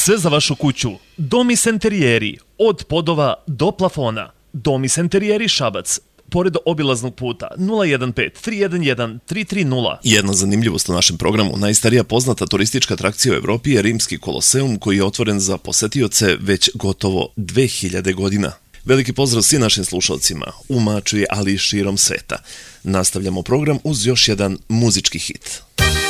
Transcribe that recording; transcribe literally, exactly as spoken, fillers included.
Sve za vašu kuću. Domis Enterijeri. Od podova do plafona. Domis Enterijeri Šabac. Pored obilaznog puta nula jedan pet tri jedan jedan tri tri nula. Jedna zanimljivost u našem programu, najstarija poznata turistička atrakcija u Evropi je Rimski koloseum koji je otvoren za posetioce već gotovo dve hiljade godina. Veliki pozdrav svim našim slušalcima u Mačvi, ali i širom sveta. Nastavljamo program uz još jedan muzički hit.